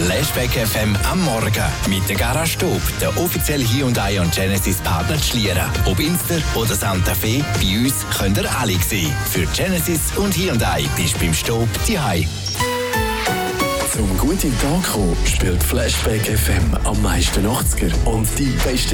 Flashback FM am Morgen mit der Garage Stob, der offizielle Hyundai und Genesis Partner Schlieren. Ob Inster oder Santa Fe, bei uns könnt ihr alle sehen. Für Genesis und Hyundai bist du beim Stob daheim. Zum guten Tag kommen spielt Flashback FM am meisten 80er und die beste